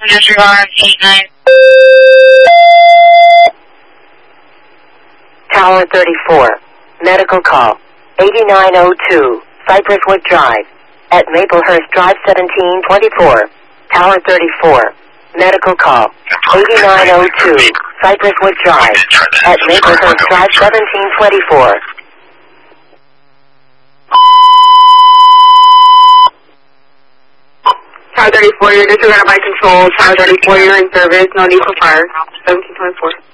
Disregard 89. Tower 34. Medical call. 8902. Cypresswood Drive. At Maplehurst Drive 1724. Tower 34. Medical call. 8902. Cypresswood Drive. At Maplehurst Drive 1724. Tower 34, you're disregarded by control. Tower 34, you're in service. No need for fire. 1724.